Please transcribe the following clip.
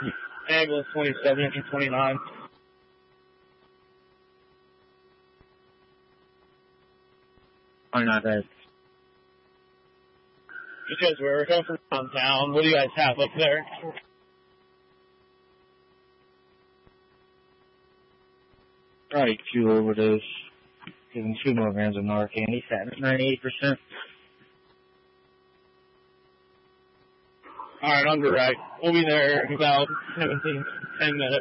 Ambulance 27, engine 29. Bed. You guys were coming from downtown. What do you guys have up there? Right, fuel overdose. Given 2 milligrams of Narcan. He's at 98%. Alright, underwrite. We'll be there in about 10 minutes.